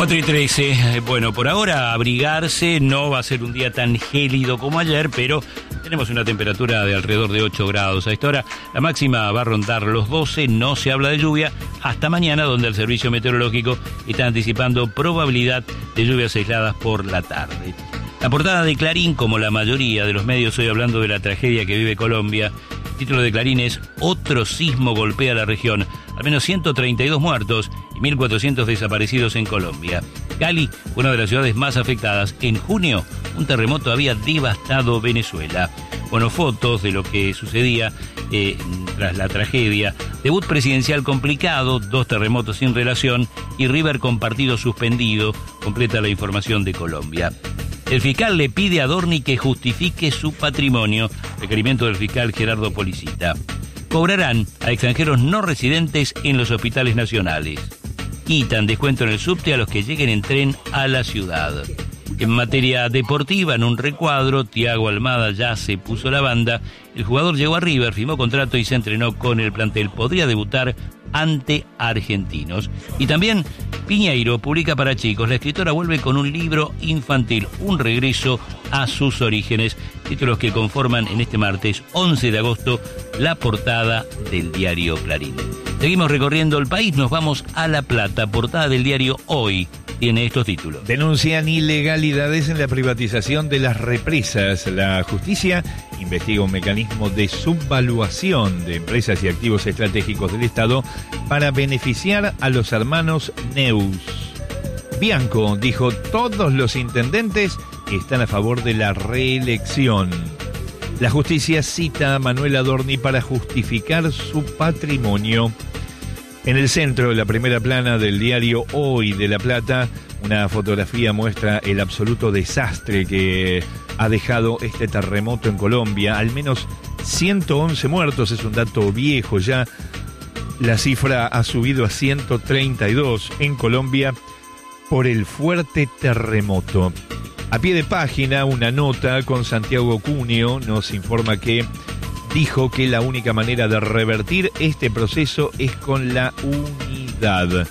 4:13. Bueno, por ahora abrigarse, no va a ser un día tan gélido como ayer, pero tenemos una temperatura de alrededor de 8 grados. A esta hora la máxima va a rondar los 12, no se habla de lluvia hasta mañana, donde el Servicio Meteorológico está anticipando probabilidad de lluvias aisladas por la tarde. La portada de Clarín, como la mayoría de los medios hoy hablando de la tragedia que vive Colombia, el título de Clarín es "Otro sismo golpea la región, al menos 132 muertos y 1.400 desaparecidos en Colombia". Cali, una de las ciudades más afectadas. En junio, un terremoto había devastado Venezuela. Bueno, fotos de lo que sucedía tras la tragedia. Debut presidencial complicado, 2 terremotos sin relación y River con partido suspendido. Completa la información de Colombia. El fiscal le pide a Adorni que justifique su patrimonio. Requerimiento del fiscal Gerardo Policita. Cobrarán a extranjeros no residentes en los hospitales nacionales. Quitan descuento en el subte a los que lleguen en tren a la ciudad. En materia deportiva, en un recuadro, Thiago Almada ya se puso la banda. El jugador llegó a River, firmó contrato y se entrenó con el plantel. Podría debutar ante Argentinos. Y también Piñeiro publica para chicos. La escritora vuelve con un libro infantil, un regreso a sus orígenes. Títulos que conforman en este martes 11 de agosto la portada del diario Clarín. Seguimos recorriendo el país, nos vamos a La Plata. Portada del diario Hoy tiene estos títulos. Denuncian ilegalidades en la privatización de las represas. La justicia investiga un mecanismo de subvaluación de empresas y activos estratégicos del Estado para beneficiar a los hermanos Neus. Bianco dijo: todos los intendentes están a favor de la reelección. La justicia cita a Manuel Adorni para justificar su patrimonio. En el centro de la primera plana del diario Hoy de La Plata, una fotografía muestra el absoluto desastre que ha dejado este terremoto en Colombia. Al menos 111 muertos, es un dato viejo ya. La cifra ha subido a 132 en Colombia por el fuerte terremoto. A pie de página, una nota con Santiago Cuneo nos informa que dijo que la única manera de revertir este proceso es con la unidad.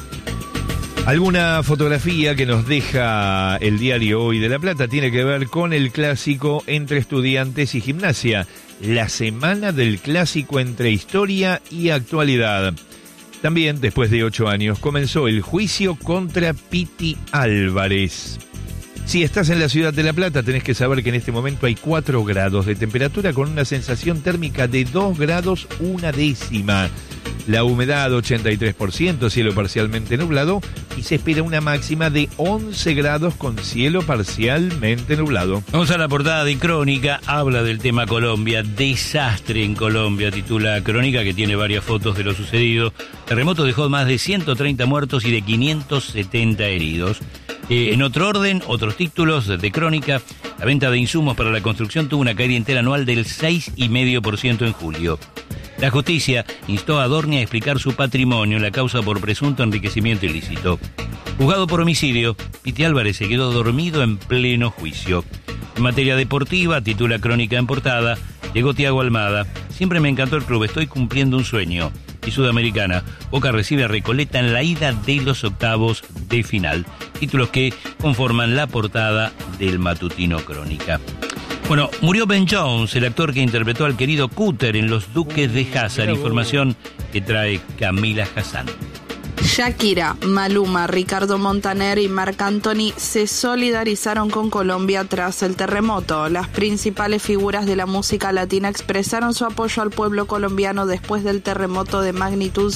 Alguna fotografía que nos deja el diario Hoy de La Plata tiene que ver con el clásico entre Estudiantes y Gimnasia, la semana del clásico entre historia y actualidad. También, después de 8 años, comenzó el juicio contra Piti Álvarez. Si estás en la ciudad de La Plata, tenés que saber que en este momento hay 4 grados de temperatura con una sensación térmica de 2 grados 1/10. La humedad 83%, cielo parcialmente nublado y se espera una máxima de 11 grados con cielo parcialmente nublado. Vamos a la portada de Crónica, habla del tema Colombia, desastre en Colombia, titula Crónica, que tiene varias fotos de lo sucedido. Terremoto dejó más de 130 muertos y de 570 heridos. En otro orden, otros títulos de Crónica, la venta de insumos para la construcción tuvo una caída interanual del 6,5% en julio. La justicia instó a Adorni a explicar su patrimonio en la causa por presunto enriquecimiento ilícito. Juzgado por homicidio, Piti Álvarez se quedó dormido en pleno juicio. En materia deportiva, titula Crónica en portada, llegó Thiago Almada. Siempre me encantó el club, estoy cumpliendo un sueño. Y Sudamericana, Boca recibe a Recoleta en la ida de los octavos de final. Títulos que conforman la portada del matutino Crónica. Bueno, murió Ben Jones, el actor que interpretó al querido Cutter en Los Duques de Hazzard. Información que trae Camila Hassan. Shakira, Maluma, Ricardo Montaner y Marc Anthony se solidarizaron con Colombia tras el terremoto. Las principales figuras de la música latina expresaron su apoyo al pueblo colombiano después del terremoto de magnitud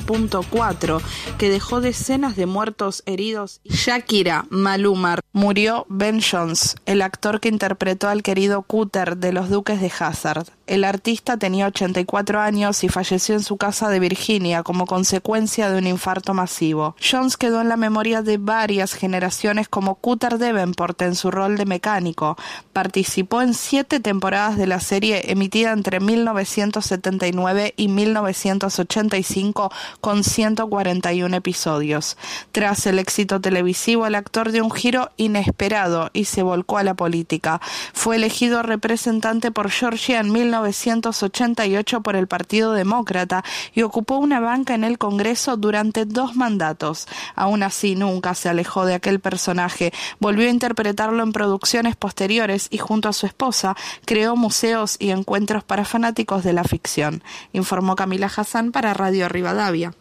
7.4 que dejó decenas de muertos, heridos. Shakira, Maluma, murió Ben Jones, el actor que interpretó al querido Cutter de Los Duques de Hazzard. El artista tenía 84 años y falleció en su casa de Virginia como consecuencia de un infarto masivo. Jones quedó en la memoria de varias generaciones como Cutter Davenport en su rol de mecánico. Participó en 7 temporadas de la serie emitida entre 1979 y 1985 con 141 episodios. Tras el éxito televisivo, el actor dio un giro inesperado y se volcó a la política. Fue elegido representante por Georgia en 19 1988 por el Partido Demócrata y ocupó una banca en el Congreso durante 2 mandatos. Aún así, nunca se alejó de aquel personaje. Volvió a interpretarlo en producciones posteriores y junto a su esposa creó museos y encuentros para fanáticos de la ficción. Informó Camila Hassan para Radio Rivadavia.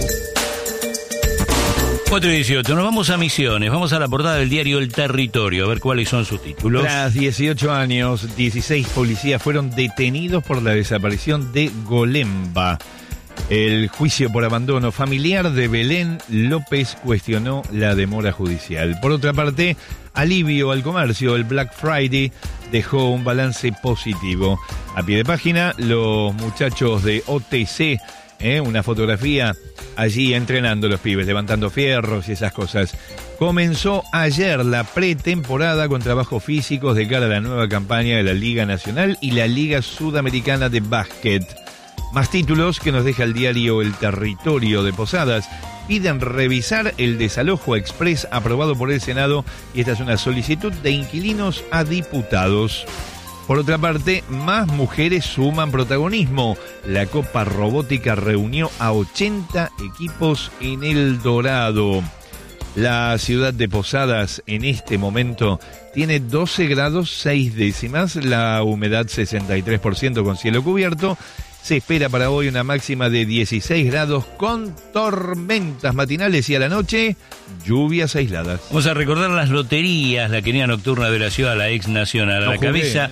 4:18, nos vamos a Misiones, vamos a la portada del diario El Territorio, a ver cuáles son sus títulos. Tras 18 años, 16 policías fueron detenidos por la desaparición de Golemba. El juicio por abandono familiar de Belén López cuestionó la demora judicial. Por otra parte, alivio al comercio, el Black Friday dejó un balance positivo. A pie de página, los muchachos de OTC, una fotografía allí entrenando los pibes, levantando fierros y esas cosas. Comenzó ayer la pretemporada con trabajos físicos de cara a la nueva campaña de la Liga Nacional y la Liga Sudamericana de Básquet. Más títulos que nos deja el diario El Territorio de Posadas. Piden revisar el desalojo express aprobado por el Senado y esta es una solicitud de inquilinos a diputados. Por otra parte, más mujeres suman protagonismo. La Copa Robótica reunió a 80 equipos en El Dorado. La ciudad de Posadas en este momento tiene 12 grados 6 décimas, la humedad 63% con cielo cubierto. Se espera para hoy una máxima de 16 grados con tormentas matinales y a la noche lluvias aisladas. Vamos a recordar las loterías, la quiniela nocturna de la ciudad, la ex nacional. A la cabeza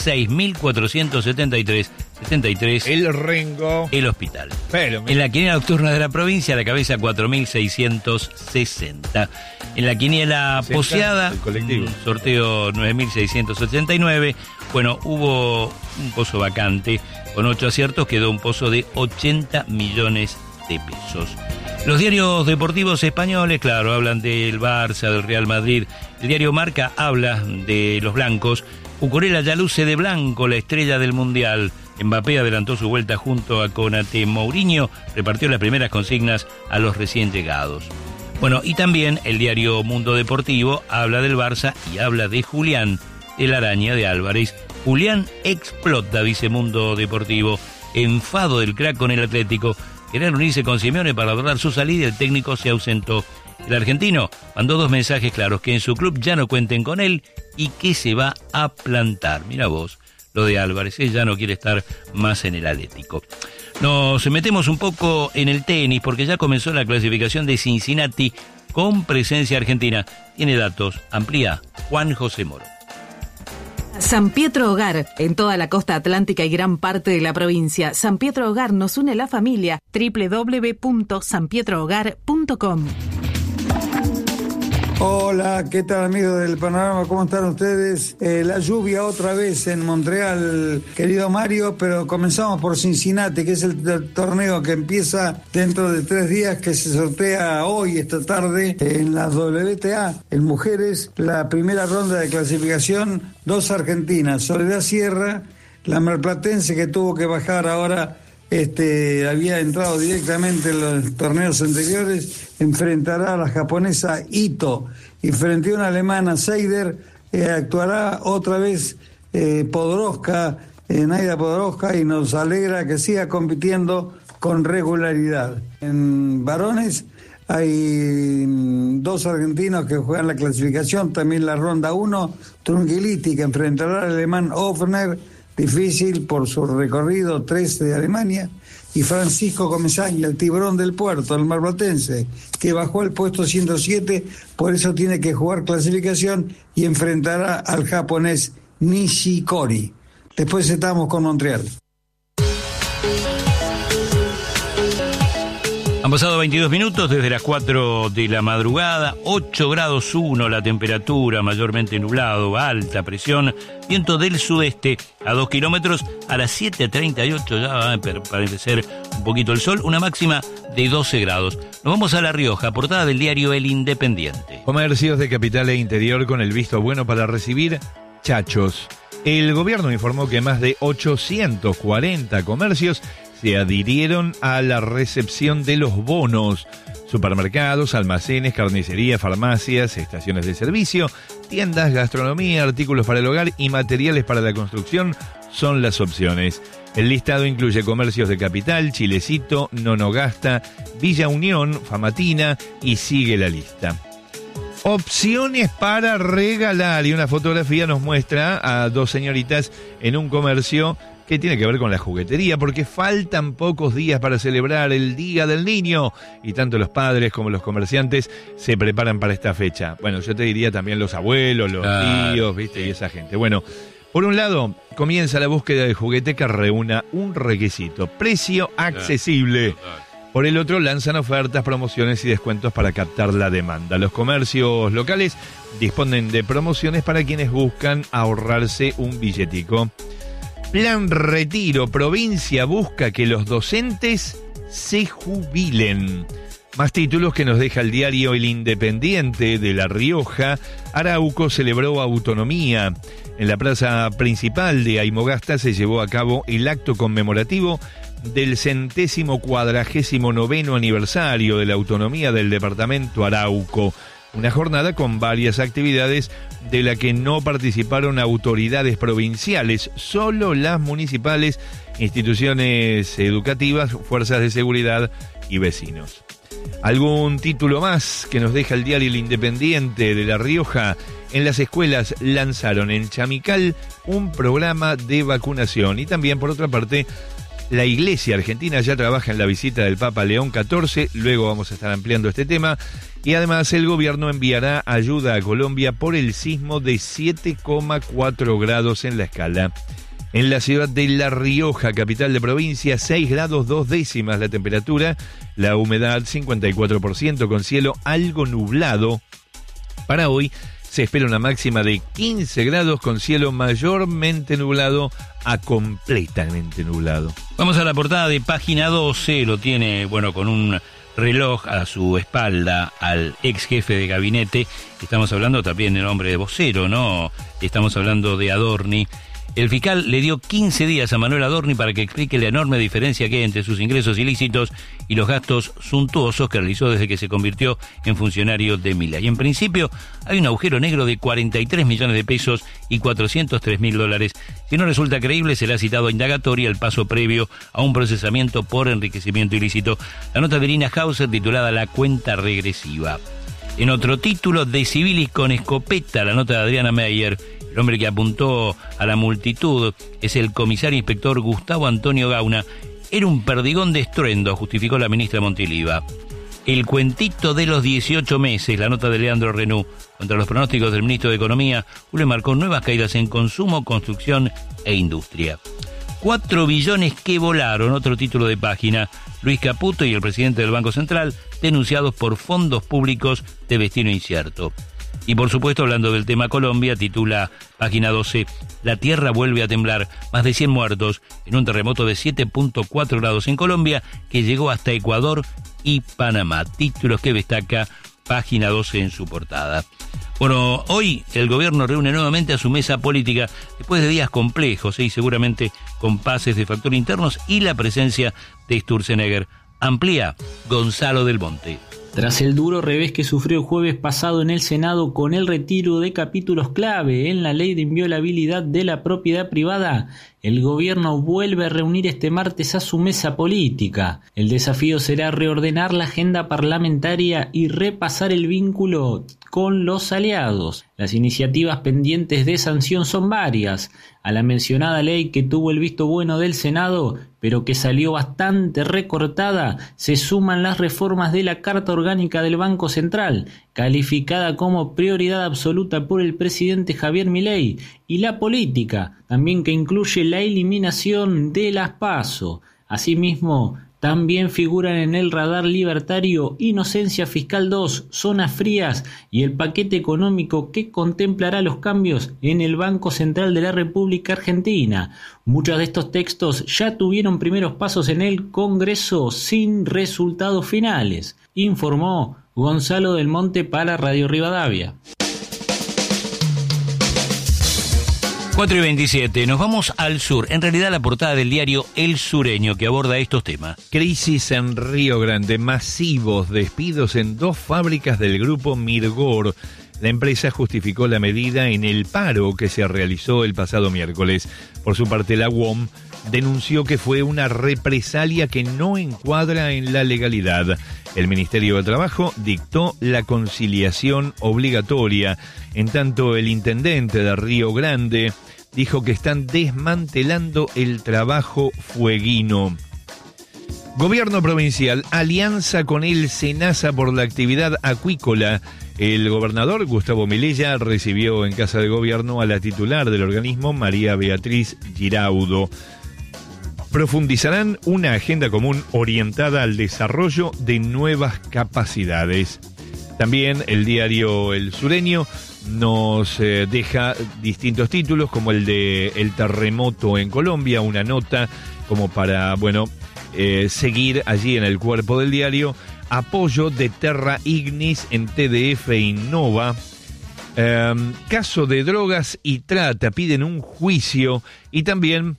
6.473. El Rengo. El hospital. En la quiniela nocturna de la provincia, a la cabeza 4.660. En la quiniela poseada, sorteo 9.689. Bueno, hubo un pozo vacante. Con 8 aciertos quedó un pozo de 80 millones de pesos. Los diarios deportivos españoles, claro, hablan del Barça, del Real Madrid. El diario Marca habla de los blancos. Cucurella ya luce de blanco, la estrella del Mundial. Mbappé adelantó su vuelta junto a Konate. Mourinho repartió las primeras consignas a los recién llegados. Bueno, y también el diario Mundo Deportivo habla del Barça y habla de Julián, el araña de Álvarez. Julián explota, dice Mundo Deportivo. Enfado del crack con el Atlético. Querían unirse con Simeone para lograr su salida y el técnico se ausentó. El argentino mandó 2 mensajes claros, que en su club ya no cuenten con él y que se va a plantar. Mira vos, lo de Álvarez, él ya no quiere estar más en el Atlético. Nos metemos un poco en el tenis porque ya comenzó la clasificación de Cincinnati con presencia argentina. Tiene datos, amplía Juan José Moro. San Pietro Hogar, en toda la costa atlántica y gran parte de la provincia. San Pietro Hogar nos une la familia. www.sanpietrohogar.com. Hola, ¿qué tal amigos del Panorama? ¿Cómo están ustedes? La lluvia otra vez en Montreal, querido Mario, pero comenzamos por Cincinnati, que es el torneo que empieza dentro de 3 días, que se sortea hoy, esta tarde, en las WTA. En mujeres, la primera ronda de clasificación, 2 argentinas, Soledad Sierra, la marplatense que tuvo que bajar ahora, había entrado directamente en los torneos anteriores, enfrentará a la japonesa Ito y frente a una alemana Seider actuará otra vez Podoroska, Naida Podoroska, y nos alegra que siga compitiendo con regularidad. En varones hay 2 argentinos que juegan la clasificación, también la ronda 1, Trungeliti, que enfrentará al alemán Ofner, difícil por su recorrido 13 de Alemania, y Francisco Comesaña, el tiburón del puerto, el marplatense, que bajó al puesto 107, por eso tiene que jugar clasificación y enfrentará al japonés Nishikori. Después estamos con Montreal. Han pasado 22 minutos desde las 4 de la madrugada, 8 grados 1 la temperatura, mayormente nublado, alta presión, viento del sudeste a 2 kilómetros, a las 7:38 ya va a aparecer un poquito el sol, una máxima de 12 grados. Nos vamos a La Rioja, portada del diario El Independiente. Comercios de capital e interior con el visto bueno para recibir chachos. El gobierno informó que más de 840 comercios se adhirieron a la recepción de los bonos. Supermercados, almacenes, carnicerías, farmacias, estaciones de servicio, tiendas, gastronomía, artículos para el hogar y materiales para la construcción son las opciones. El listado incluye comercios de Capital, Chilecito, Nonogasta, Villa Unión, Famatina y sigue la lista. Opciones para regalar, y una fotografía nos muestra a dos señoritas en un comercio que tiene que ver con la juguetería, porque faltan pocos días para celebrar el Día del Niño y tanto los padres como los comerciantes se preparan para esta fecha. Bueno, yo te diría también los abuelos, los tíos, ¿viste? Y esa gente. Bueno, por un lado, comienza la búsqueda de juguete que reúna un requisito: precio accesible. Por el otro, lanzan ofertas, promociones y descuentos para captar la demanda. Los comercios locales disponen de promociones para quienes buscan ahorrarse un billetico. Plan Retiro. Provincia busca que los docentes se jubilen. Más títulos que nos deja el diario El Independiente de La Rioja. Arauco celebró autonomía. En la plaza principal de Aymogasta se llevó a cabo el acto conmemorativo del 149º aniversario de la autonomía del departamento Arauco. Una jornada con varias actividades de la que no participaron autoridades provinciales, solo las municipales, instituciones educativas, fuerzas de seguridad y vecinos. Algún título más que nos deja el diario El Independiente de La Rioja. En las escuelas lanzaron en Chamical un programa de vacunación y también, por otra parte, la Iglesia Argentina ya trabaja en la visita del Papa León XIV, luego vamos a estar ampliando este tema, y además el gobierno enviará ayuda a Colombia por el sismo de 7,4 grados en la escala. En la ciudad de La Rioja, capital de provincia, 6 grados 2 décimas la temperatura, la humedad 54%, con cielo algo nublado. Para hoy se espera una máxima de 15 grados con cielo mayormente nublado a completamente nublado. Vamos a la portada de Página 12, lo tiene, con un reloj a su espalda al ex jefe de gabinete. Estamos hablando también del hombre de vocero, ¿no? Estamos hablando de Adorni. El fiscal le dio 15 días a Manuel Adorni para que explique la enorme diferencia que hay entre sus ingresos ilícitos y los gastos suntuosos que realizó desde que se convirtió en funcionario de Milei. En principio, hay un agujero negro de 43 millones de pesos y $403.000. Si no resulta creíble, será citado a indagatoria el paso previo a un procesamiento por enriquecimiento ilícito. La nota de Irina Hauser titulada La cuenta regresiva. En otro título, de civilis con escopeta, la nota de Adriana Meyer. El hombre que apuntó a la multitud es el comisario inspector Gustavo Antonio Gauna. Era un perdigón de estruendo, justificó la ministra Montiliva. El cuentito de los 18 meses, la nota de Leandro Renú. Contra los pronósticos del ministro de Economía, ULE marcó nuevas caídas en consumo, construcción e industria. 4 billones que volaron, otro título de página. Luis Caputo y el presidente del Banco Central denunciados por fondos públicos de destino incierto. Y por supuesto, hablando del tema Colombia, titula Página 12, la tierra vuelve a temblar, más de 100 muertos en un terremoto de 7,4 grados en Colombia que llegó hasta Ecuador y Panamá. Títulos que destaca Página 12 en su portada. Bueno, hoy el gobierno reúne nuevamente a su mesa política después de días complejos y seguramente con pases de factor internos y la presencia de Sturzenegger. Amplía Gonzalo del Monte. Tras el duro revés que sufrió el jueves pasado en el Senado con el retiro de capítulos clave en la ley de inviolabilidad de la propiedad privada, el gobierno vuelve a reunir este martes a su mesa política. El desafío será reordenar la agenda parlamentaria y repasar el vínculo con los aliados. Las iniciativas pendientes de sanción son varias. A la mencionada ley que tuvo el visto bueno del Senado, pero que salió bastante recortada, se suman las reformas de la Carta Orgánica del Banco Central, calificada como prioridad absoluta por el presidente Javier Milei, y la política, también que incluye la eliminación de las PASO. Asimismo, también figuran en el radar libertario Inocencia Fiscal 2, Zonas Frías y el paquete económico que contemplará los cambios en el Banco Central de la República Argentina. Muchos de estos textos ya tuvieron primeros pasos en el Congreso sin resultados finales, informó Gonzalo del Monte para Radio Rivadavia. 4:27, nos vamos al sur. En realidad la portada del diario El Sureño que aborda estos temas. Crisis en Río Grande, masivos despidos en 2 fábricas del grupo Mirgor. La empresa justificó la medida en el paro que se realizó el pasado miércoles. Por su parte, la UOM denunció que fue una represalia que no encuadra en la legalidad. El Ministerio de Trabajo dictó la conciliación obligatoria. En tanto, el intendente de Río Grande dijo que están desmantelando el trabajo fueguino. Gobierno provincial, alianza con el SENASA por la actividad acuícola. El gobernador Gustavo Melella recibió en Casa de Gobierno a la titular del organismo, María Beatriz Giraudo. Profundizarán una agenda común orientada al desarrollo de nuevas capacidades. También el diario El Sureño nos deja distintos títulos, como el de El terremoto en Colombia, una nota como para, seguir allí en el cuerpo del diario. Apoyo de Terra Ignis en TDF Innova. Caso de drogas y trata, piden un juicio. Y también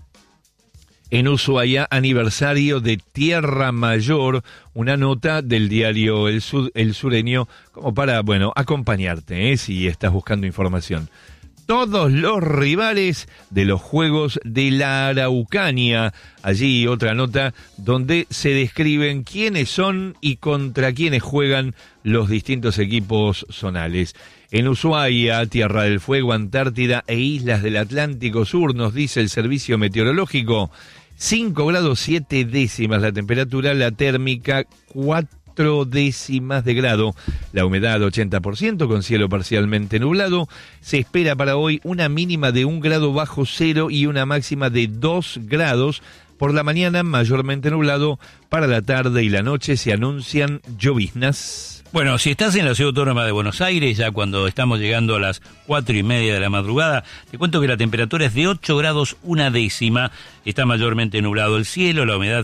en Ushuaia, aniversario de Tierra Mayor, una nota del diario El Sureño, como para, acompañarte, si estás buscando información. Todos los rivales de los Juegos de la Araucanía. Allí otra nota donde se describen quiénes son y contra quiénes juegan los distintos equipos zonales. En Ushuaia, Tierra del Fuego, Antártida e islas del Atlántico Sur, nos dice el servicio meteorológico, 5 grados 7 décimas la temperatura, la térmica 4 décimas de grado, la humedad 80%, con cielo parcialmente nublado. Se espera para hoy una mínima de 1 grado bajo cero y una máxima de 2 grados. Por la mañana mayormente nublado, para la tarde y la noche se anuncian lloviznas. Bueno, si estás en la Ciudad Autónoma de Buenos Aires, ya cuando estamos llegando a las 4:30 de la madrugada, te cuento que la temperatura es de 8 grados 1 décima, está mayormente nublado el cielo, la humedad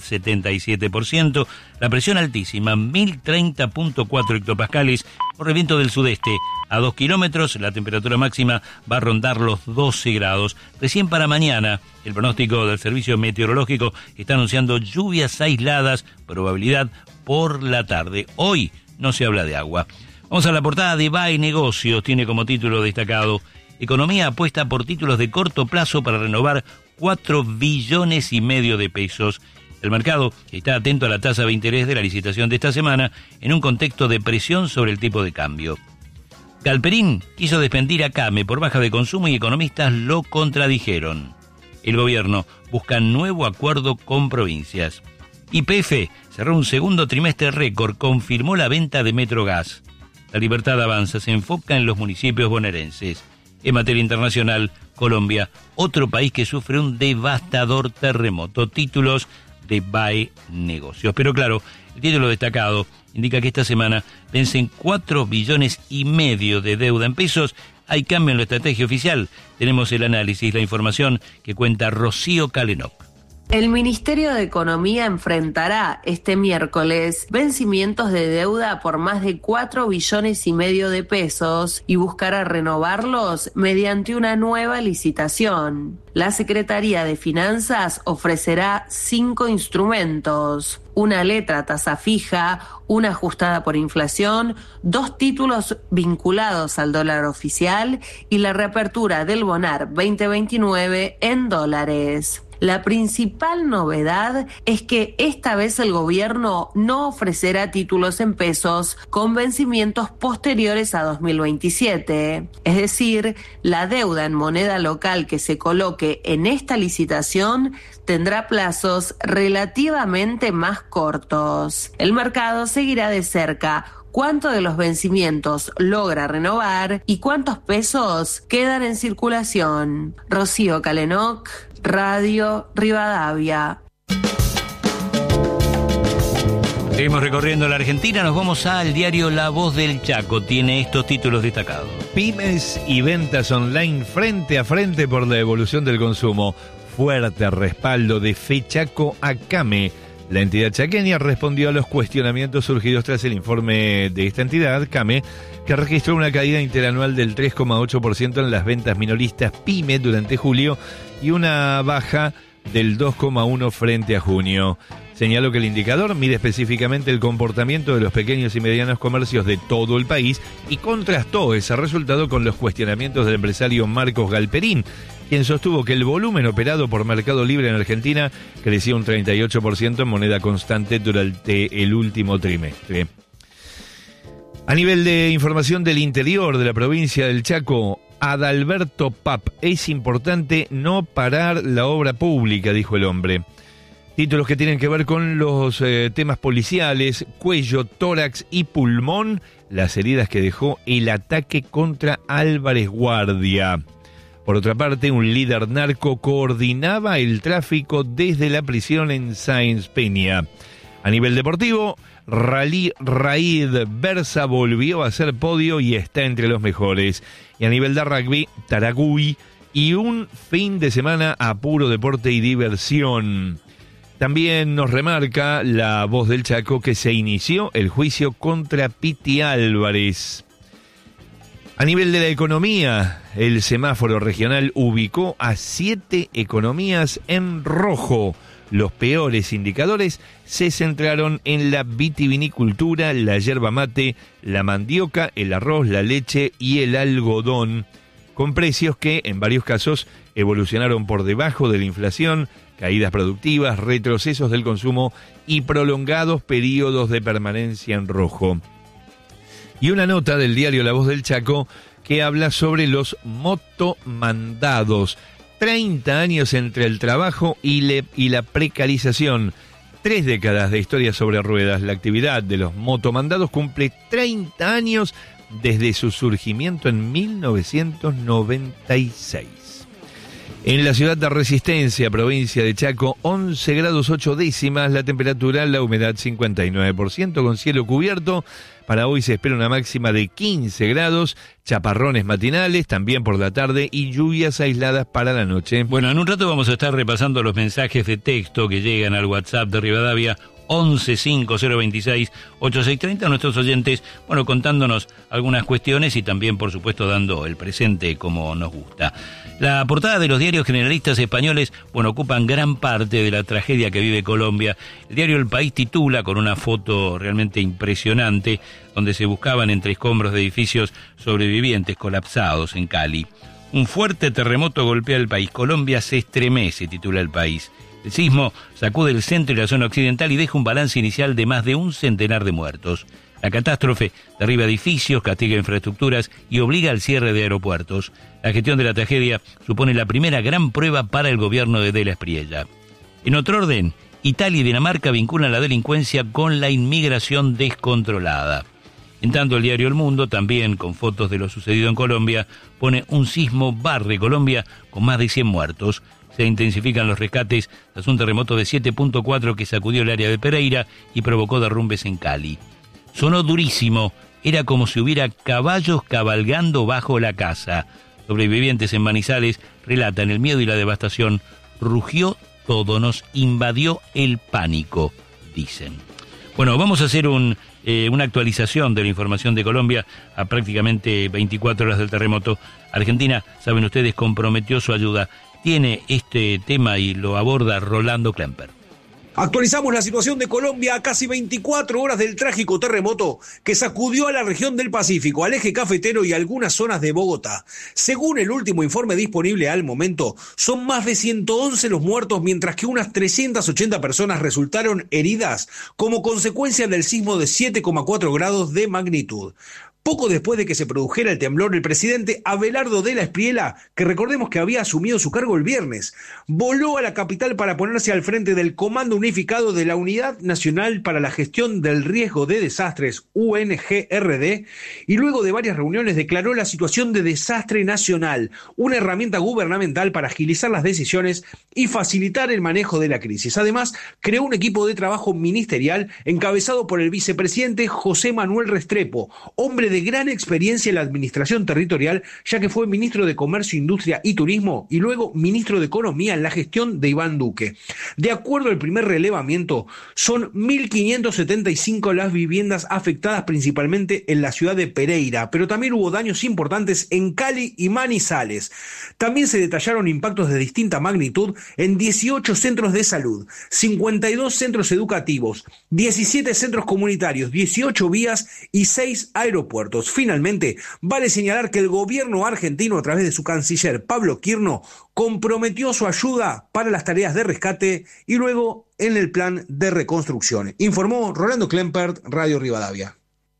77%, la presión altísima, 1030.4 hectopascales, por el viento del sudeste, a 2 kilómetros, la temperatura máxima va a rondar los 12 grados. Recién para mañana, el pronóstico del Servicio Meteorológico está anunciando lluvias aisladas, probabilidad por la tarde. Hoy no se habla de agua. Vamos a la portada de BAE Negocios, tiene como título destacado: Economía apuesta por títulos de corto plazo para renovar 4,5 billones de pesos. El mercado está atento a la tasa de interés de la licitación de esta semana en un contexto de presión sobre el tipo de cambio. Galperín quiso despedir a CAME por baja de consumo y economistas lo contradijeron. El gobierno busca nuevo acuerdo con provincias. YPF cerró un segundo trimestre récord, confirmó la venta de Metrogas. La Libertad Avanza se enfoca en los municipios bonaerenses. En materia internacional, Colombia, otro país que sufre un devastador terremoto. Títulos de BAE Negocios. Pero claro, el título destacado indica que esta semana vencen 4,5 billones de deuda en pesos. Hay cambio en la estrategia oficial. Tenemos el análisis, la información que cuenta Rocío Calenoc. El Ministerio de Economía enfrentará este miércoles vencimientos de deuda por más de 4,5 billones de pesos y buscará renovarlos mediante una nueva licitación. La Secretaría de Finanzas ofrecerá 5 instrumentos: una letra a tasa fija, una ajustada por inflación, 2 títulos vinculados al dólar oficial y la reapertura del Bonar 2029 en dólares. La principal novedad es que esta vez el gobierno no ofrecerá títulos en pesos con vencimientos posteriores a 2027. Es decir, la deuda en moneda local que se coloque en esta licitación tendrá plazos relativamente más cortos. El mercado seguirá de cerca cuánto de los vencimientos logra renovar y cuántos pesos quedan en circulación. Rocío Calenoc, Radio Rivadavia. Seguimos recorriendo la Argentina, nos vamos al diario La Voz del Chaco, tiene estos títulos destacados. Pymes y ventas online frente a frente por la evolución del consumo. Fuerte respaldo de FECHACO a CAME. La entidad chaqueña respondió a los cuestionamientos surgidos tras el informe de esta entidad, CAME, que registró una caída interanual del 3,8% en las ventas minoristas PYME durante julio y una baja del 2,1% frente a junio. Señaló que el indicador mide específicamente el comportamiento de los pequeños y medianos comercios de todo el país y contrastó ese resultado con los cuestionamientos del empresario Marcos Galperín, quien sostuvo que el volumen operado por Mercado Libre en Argentina creció un 38% en moneda constante durante el último trimestre. A nivel de información del interior de la provincia del Chaco, Adalberto Pap: es importante no parar la obra pública, dijo el hombre. Títulos que tienen que ver con los temas policiales: cuello, tórax y pulmón, las heridas que dejó el ataque contra Álvarez Guardia. Por otra parte, un líder narco coordinaba el tráfico desde la prisión en Sáenz Peña. A nivel deportivo, Rally Raid Berza volvió a hacer podio y está entre los mejores. Y a nivel de rugby, Taraguy y un fin de semana a puro deporte y diversión. También nos remarca La Voz del Chaco que se inició el juicio contra Piti Álvarez. A nivel de la economía, el semáforo regional ubicó a 7 economías en rojo. Los peores indicadores se centraron en la vitivinicultura, la yerba mate, la mandioca, el arroz, la leche y el algodón, con precios que en varios casos evolucionaron por debajo de la inflación, caídas productivas, retrocesos del consumo y prolongados periodos de permanencia en rojo. Y una nota del diario La Voz del Chaco que habla sobre los motomandados. 30 años entre el trabajo y la precarización. 3 décadas de historia sobre ruedas. La actividad de los motomandados cumple 30 años desde su surgimiento en 1996. En la ciudad de Resistencia, provincia de Chaco, 11 grados 8 décimas, la temperatura, la humedad 59%, con cielo cubierto. Para hoy se espera una máxima de 15 grados, chaparrones matinales, también por la tarde, y lluvias aisladas para la noche. Bueno, en un rato vamos a estar repasando los mensajes de texto que llegan al WhatsApp de Rivadavia, 1150268630, nuestros oyentes, bueno, contándonos algunas cuestiones y también, por supuesto, dando el presente como nos gusta. La portada de los diarios generalistas españoles, bueno, ocupan gran parte de la tragedia que vive Colombia. El diario El País titula con una foto realmente impresionante, donde se buscaban entre escombros de edificios sobrevivientes colapsados en Cali. Un fuerte terremoto golpea el país. Colombia se estremece, titula El País. El sismo sacude el centro y la zona occidental y deja un balance inicial de más de un centenar de muertos. La catástrofe derriba edificios, castiga infraestructuras y obliga al cierre de aeropuertos. La gestión de la tragedia supone la primera gran prueba para el gobierno de Della Espriella. En otro orden, Italia y Dinamarca vinculan la delincuencia con la inmigración descontrolada. En tanto, el diario El Mundo, también con fotos de lo sucedido en Colombia, pone un sismo barre Colombia con más de 100 muertos. Se intensifican los rescates tras un terremoto de 7.4 que sacudió el área de Pereira y provocó derrumbes en Cali. Sonó durísimo, era como si hubiera caballos cabalgando bajo la casa. Sobrevivientes en Manizales relatan el miedo y la devastación. Rugió todo, nos invadió el pánico, dicen. Bueno, vamos a hacer una actualización de la información de Colombia a prácticamente 24 horas del terremoto. Argentina, saben ustedes, comprometió su ayuda. Tiene este tema y lo aborda Rolando Klemper. Actualizamos la situación de Colombia a casi 24 horas del trágico terremoto que sacudió a la región del Pacífico, al eje cafetero y algunas zonas de Bogotá. Según el último informe disponible al momento, son más de 111 los muertos, mientras que unas 380 personas resultaron heridas como consecuencia del sismo de 7,4 grados de magnitud. Poco después de que se produjera el temblor, el presidente Abelardo Della Espriella, que recordemos que había asumido su cargo el viernes, voló a la capital para ponerse al frente del Comando Unificado de la Unidad Nacional para la Gestión del Riesgo de Desastres, UNGRD, y luego de varias reuniones declaró la situación de desastre nacional, una herramienta gubernamental para agilizar las decisiones y facilitar el manejo de la crisis. Además, creó un equipo de trabajo ministerial encabezado por el vicepresidente José Manuel Restrepo, hombre de de gran experiencia en la administración territorial, ya que fue ministro de Comercio, Industria y Turismo y luego ministro de Economía en la gestión de Iván Duque. De acuerdo al primer relevamiento, son 1.575 las viviendas afectadas principalmente en la ciudad de Pereira, pero también hubo daños importantes en Cali y Manizales. También se detallaron impactos de distinta magnitud en 18 centros de salud, 52 centros educativos, 17 centros comunitarios, 18 vías y 6 aeropuertos. Finalmente, vale señalar que el gobierno argentino, a través de su canciller Pablo Quirno, comprometió su ayuda para las tareas de rescate y luego en el plan de reconstrucción. Informó Rolando Klempert, Radio Rivadavia.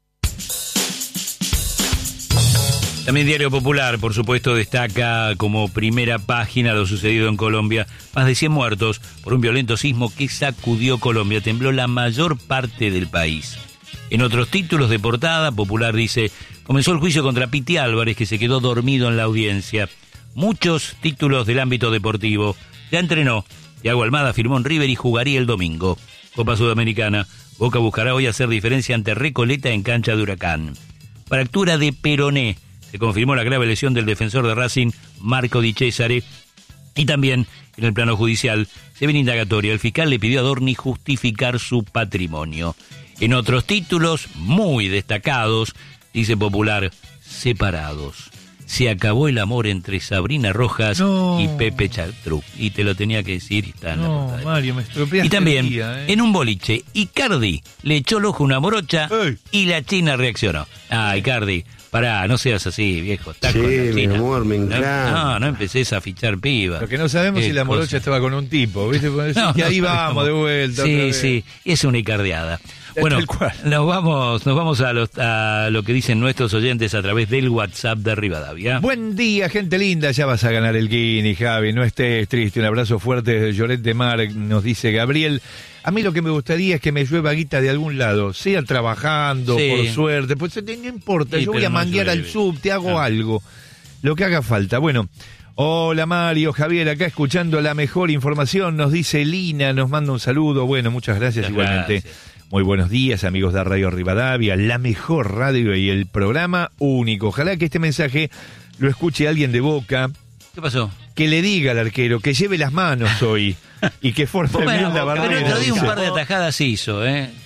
También Diario Popular, por supuesto, destaca como primera página lo sucedido en Colombia. Más de 100 muertos por un violento sismo que sacudió Colombia. Tembló la mayor parte del país. En otros títulos de portada, Popular dice: comenzó el juicio contra Piti Álvarez, que se quedó dormido en la audiencia. Muchos títulos del ámbito deportivo. Ya entrenó. Thiago Almada firmó en River y jugaría el domingo. Copa Sudamericana. Boca buscará hoy hacer diferencia ante Recoleta en cancha de Huracán. Fractura de peroné. Se confirmó la grave lesión del defensor de Racing, Marco Di Cesare. Y también, en el plano judicial, se viene indagatoria. El fiscal le pidió a Dorni justificar su patrimonio. En otros títulos, muy destacados, dice Popular: separados. Se acabó el amor entre Sabrina Rojas y Pepe Chatruc. Y te lo tenía que decir, y está en la portada. Mario, me estropeaste. Y también, el día, en un boliche, Icardi le echó el ojo a una morocha y la China reaccionó. Icardi, pará, no seas así, viejo. Está con la China. Mi amor, me encanta. No empecés a fichar piba. Lo que no sabemos si la morocha estaba con un tipo, ¿viste? Y ahí vamos de vuelta. Sí, es una icardeada. Bueno, nos vamos a lo que dicen nuestros oyentes a través del WhatsApp de Rivadavia. Buen día, gente linda, ya vas a ganar el Kini, Javi, no estés triste. Un abrazo fuerte desde Lloret de Mar, nos dice Gabriel. A mí lo que me gustaría es que me llueva guita de algún lado, sea trabajando, por suerte, pues no importa, yo voy a manguear al sub, te hago algo, lo que haga falta. Bueno, hola Mario, Javier, acá escuchando la mejor información, nos dice Lina, nos manda un saludo, bueno, muchas gracias igualmente. Muy buenos días, amigos de Radio Rivadavia, la mejor radio y el programa único. Ojalá que este mensaje lo escuche alguien de Boca. ¿Qué pasó? Que le diga al arquero que lleve las manos hoy y que force bien la barrera. Pero otro día un par de atajadas hizo,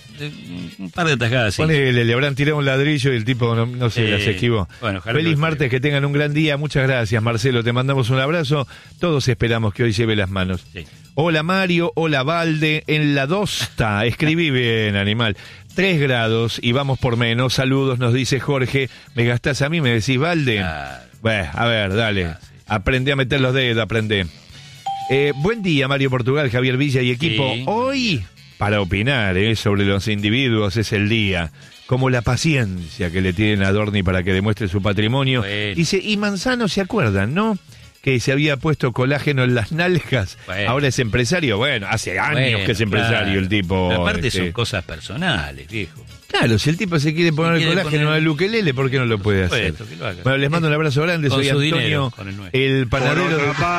un par de atajadas hizo. Ponele, le habrán tirado un ladrillo y el tipo no se las esquivó. Bueno, feliz martes, que tengan un gran día. Muchas gracias, Marcelo, te mandamos un abrazo. Todos esperamos que hoy lleve las manos. Sí. Hola Mario, hola Valde, en la Dosta, escribí bien, animal. 3 grados y vamos por menos. Saludos, nos dice Jorge. ¿Me gastás a mí? ¿Me decís Valde? Bueno, a ver, dale. Aprendí a meter los dedos, aprendé. Buen día, Mario Portugal, Javier Villa y equipo. Sí. Hoy, para opinar sobre los individuos, es el día. Como la paciencia que le tienen a Dorni para que demuestre su patrimonio. Bueno. Dice, y Manzano, ¿se acuerdan, no? Que se había puesto colágeno en las nalgas, ahora es empresario. Bueno, hace años que es empresario el tipo. Pero aparte son cosas personales, viejo. Claro, si el tipo se quiere poner el colágeno al ukelele, ¿por qué no lo puede hacer? Bueno, les mando un abrazo grande, soy Antonio, el panadero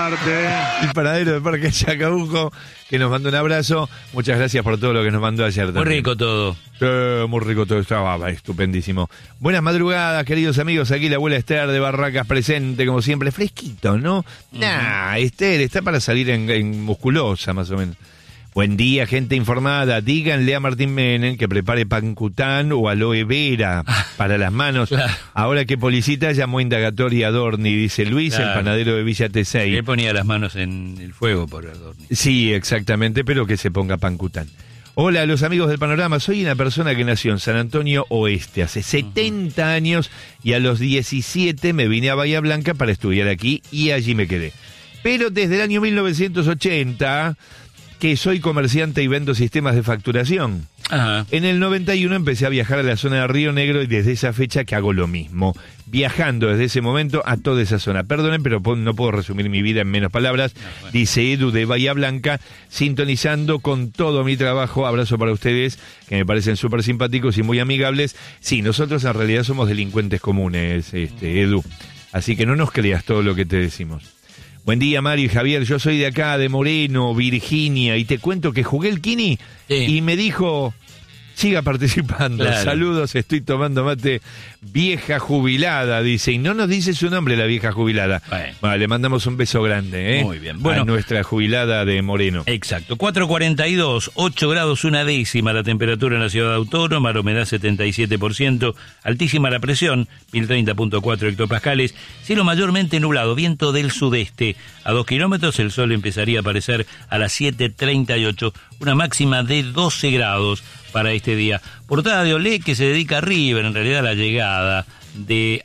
de Parque Chacabuco, que nos mandó un abrazo. Muchas gracias por todo lo que nos mandó ayer también. Muy rico todo. Muy rico todo, estaba estupendísimo. Buenas madrugadas, queridos amigos, aquí la abuela Esther de Barracas presente, como siempre, fresquito, ¿no? Esther, está para salir en musculosa, más o menos. Buen día, gente informada. Díganle a Martín Menem que prepare pancután o aloe vera para las manos. Claro. Ahora que Policita llamó indagatoria a Dorni, dice Luis, el panadero de Villa T6. Él ponía las manos en el fuego por Dorni. Sí, exactamente, pero que se ponga pancután. Hola, los amigos del Panorama. Soy una persona que nació en San Antonio Oeste hace 70 años y a los 17 me vine a Bahía Blanca para estudiar aquí y allí me quedé. Pero desde el año 1980... que soy comerciante y vendo sistemas de facturación. Ajá. En el 91 empecé a viajar a la zona de Río Negro y desde esa fecha que hago lo mismo, viajando desde ese momento a toda esa zona. Perdonen, pero no puedo resumir mi vida en menos palabras. Dice Edu de Bahía Blanca, sintonizando con todo mi trabajo. Abrazo para ustedes, que me parecen súper simpáticos y muy amigables. Sí, nosotros en realidad somos delincuentes comunes, Edu. Así que no nos creas todo lo que te decimos. Buen día, Mario y Javier, yo soy de acá, de Moreno, Virginia, y te cuento que jugué el Kini y me dijo, Siga participando. Claro. Saludos, estoy tomando mate. Vieja jubilada, dice. Y no nos dice su nombre, la vieja jubilada. Bueno, le mandamos un beso grande, ¿eh? Muy bien. Bueno, a nuestra jubilada de Moreno. Exacto. 4:42, 8 grados 1/10 la temperatura en la ciudad autónoma, la humedad 77%, altísima la presión, 1030.4 hectopascales, cielo mayormente nublado, viento del sudeste. A 2 kilómetros el sol empezaría a aparecer a las 7:38, una máxima de 12 grados para este día. Portada de Olé, que se dedica a River, en realidad a la llegada de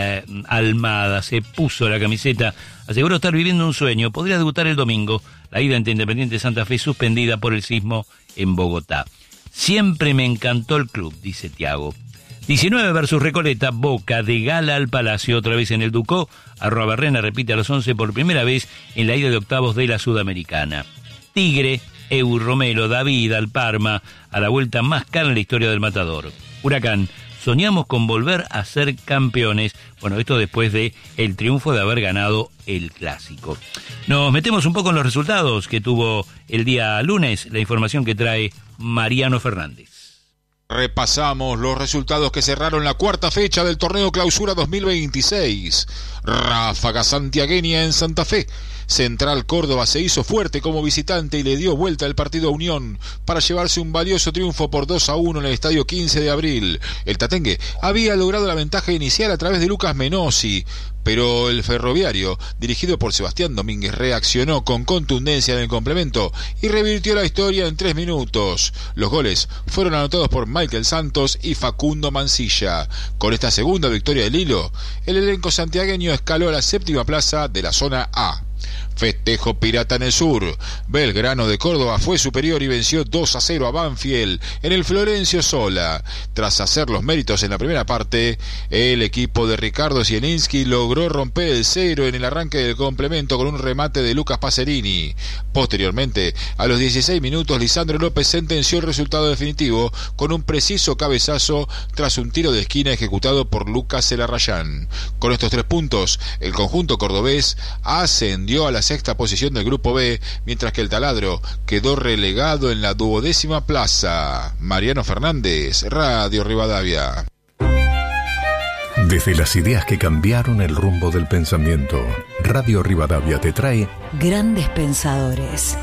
Almada. Se puso la camiseta, aseguró estar viviendo un sueño. Podría debutar el domingo. La ida ante Independiente Santa Fe suspendida por el sismo en Bogotá. Siempre me encantó el club, dice Thiago. 19 versus Recoleta, Boca de Gala al Palacio, otra vez en el Ducó. Arroabarrena repite a los 11 por primera vez en la ida de octavos de la Sudamericana. Tigre, Romelo, David, al Parma, a la vuelta más cara en la historia del Matador. Huracán, soñamos con volver a ser campeones. Bueno, esto después de el triunfo de haber ganado el Clásico. Nos metemos un poco en los resultados que tuvo el día lunes, la información que trae Mariano Fernández. Repasamos los resultados que cerraron la cuarta fecha del torneo Clausura 2026. Ráfaga santiagueña en Santa Fe. Central Córdoba se hizo fuerte como visitante y le dio vuelta el partido a Unión para llevarse un valioso triunfo por 2-1 en el estadio 15 de abril. El Tatengue había logrado la ventaja inicial a través de Lucas Menossi, pero el Ferroviario, dirigido por Sebastián Domínguez, reaccionó con contundencia en el complemento y revirtió la historia en 3 minutos. Los goles fueron anotados por Michael Santos y Facundo Mancilla. Con esta segunda victoria del hilo, el elenco santiagueño escaló a la 7ª plaza de la zona A. Festejo pirata en el sur. Belgrano de Córdoba fue superior y venció 2-0 a Banfield en el Florencio Sola. Tras hacer los méritos en la primera parte, el equipo de Ricardo Zielinski logró romper el cero en el arranque del complemento con un remate de Lucas Pacerini. Posteriormente, a los 16 minutos, Lisandro López sentenció el resultado definitivo con un preciso cabezazo tras un tiro de esquina ejecutado por Lucas Celarrayán. Con estos 3 puntos, el conjunto cordobés ascendió a la 6ª posición del Grupo B, mientras que el Taladro quedó relegado en la 12ª plaza. Mariano Fernández, Radio Rivadavia. Desde las ideas que cambiaron el rumbo del pensamiento, Radio Rivadavia te trae Grandes Pensadores.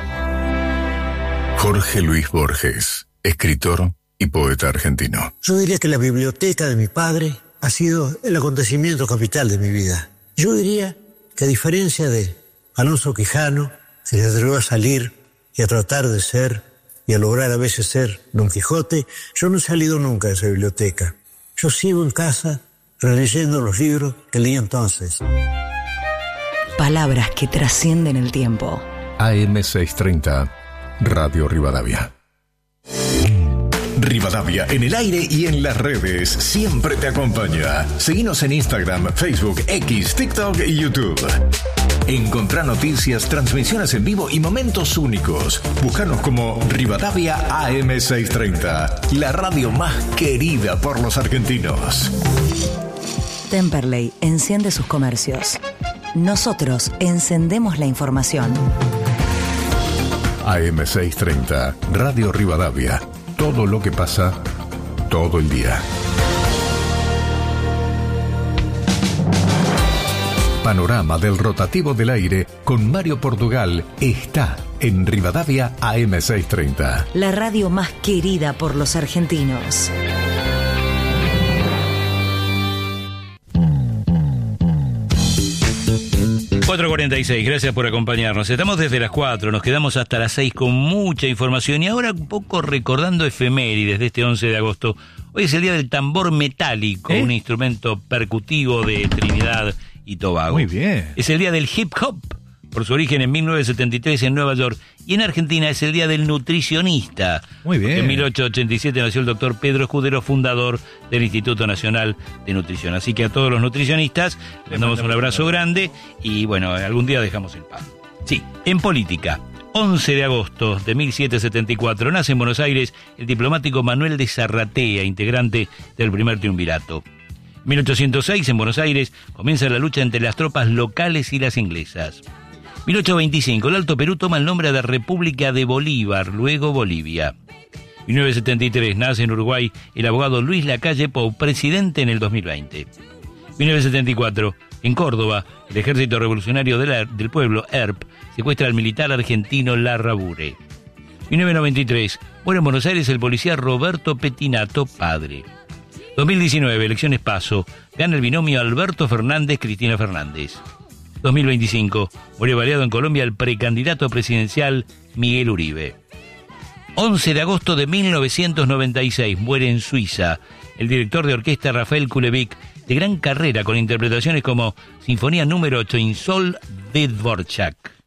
Jorge Luis Borges, escritor y poeta argentino. Yo diría que la biblioteca de mi padre ha sido el acontecimiento capital de mi vida. Yo diría que a diferencia de Alonso Quijano, que se atrevió a salir y a tratar de ser y a lograr a veces ser Don Quijote, yo no he salido nunca de esa biblioteca. Yo sigo en casa releyendo los libros que leí entonces. Palabras que trascienden el tiempo. AM630, Radio Rivadavia. Rivadavia en el aire y en las redes siempre te acompaña. Seguinos en Instagram, Facebook, X, TikTok y YouTube. Encontrá noticias, transmisiones en vivo y momentos únicos. Búscanos como Rivadavia AM630, la radio más querida por los argentinos. Temperley enciende sus comercios. Nosotros encendemos la información. AM630, Radio Rivadavia. Todo lo que pasa, todo el día. Panorama del rotativo del aire con Mario Portugal está en Rivadavia AM630. La radio más querida por los argentinos. ...4:46, gracias por acompañarnos. Estamos desde las 4, nos quedamos hasta las 6 con mucha información... ...y ahora un poco recordando efemérides de este 11 de agosto. Hoy es el día del tambor metálico, un instrumento percutivo de Trinidad y Tobago. Muy bien. Es el día del hip hop, por su origen en 1973 en Nueva York. Y en Argentina es el día del nutricionista. Muy bien. En 1887 nació el doctor Pedro Escudero, fundador del Instituto Nacional de Nutrición. Así que a todos los nutricionistas les damos un abrazo grande y bueno, algún día dejamos el pan. Sí, en política. 11 de agosto de 1774 nace en Buenos Aires el diplomático Manuel de Zarratea, integrante del primer triunvirato. 1806 en Buenos Aires comienza la lucha entre las tropas locales y las inglesas. 1825, el Alto Perú toma el nombre de República de Bolívar, luego Bolivia. 1973 nace en Uruguay el abogado Luis Lacalle Pou, presidente en el 2020. 1974, en Córdoba, el Ejército Revolucionario del Pueblo, ERP, secuestra al militar argentino Larrabure. 1993, muere en Buenos Aires el policía Roberto Pettinato, padre. 2019, elecciones PASO, gana el binomio Alberto Fernández-Cristina Fernández. 2025, muere baleado en Colombia el precandidato presidencial Miguel Uribe. 11 de agosto de 1996, muere en Suiza el director de orquesta Rafael Kulevic, de gran carrera con interpretaciones como Sinfonía número 8 in Sol de Dvorak.